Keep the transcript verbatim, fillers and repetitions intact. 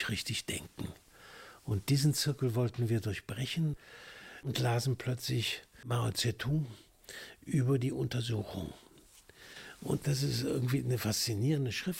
richtig denken. Und diesen Zirkel wollten wir durchbrechen und lasen plötzlich Mao Zedong über die Untersuchung. Und das ist irgendwie eine faszinierende Schrift.